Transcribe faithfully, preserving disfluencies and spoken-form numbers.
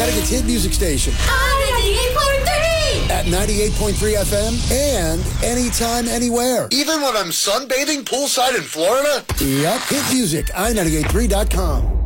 Connecticut's hit music station. ninety-eight point three! At ninety-eight point three F M and anytime, anywhere. Even when I'm sunbathing poolside in Florida? Yep. Hit music, i ninety-eight point three dot com.